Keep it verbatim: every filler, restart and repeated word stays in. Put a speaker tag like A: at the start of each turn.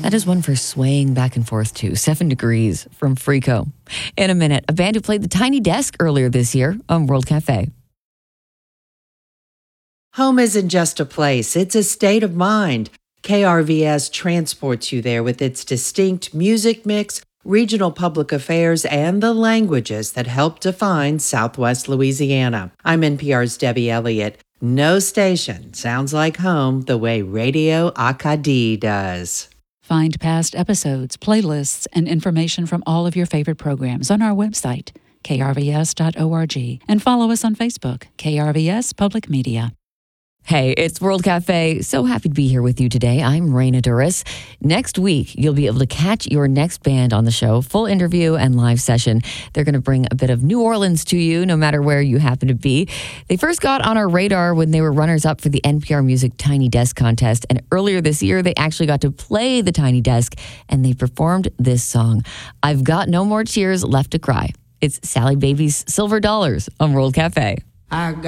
A: That is one for swaying back and forth to. Seven Degrees from Freako. In a minute, a band who played the Tiny Desk earlier this year on World Cafe.
B: Home isn't just a place, it's a state of mind. K R V S transports you there with its distinct music mix, regional public affairs, and the languages that help define Southwest Louisiana. I'm N P R's Debbie Elliott. No station sounds like home the way Radio Acadie does.
C: Find past episodes, playlists, and information from all of your favorite programs on our website, k r v s dot org, and follow us on Facebook, K R V S Public Media.
A: Hey, it's World Cafe. So happy to be here with you today. I'm Raina Duras. Next week, you'll be able to catch your next band on the show, full interview and live session. They're going to bring a bit of New Orleans to you, no matter where you happen to be. They first got on our radar when they were runners-up for the N P R Music Tiny Desk contest, and earlier this year, they actually got to play the Tiny Desk, and they performed this song, I've Got No More Tears Left to Cry. It's Sally Baby's Silver Dollars on World Cafe.
D: I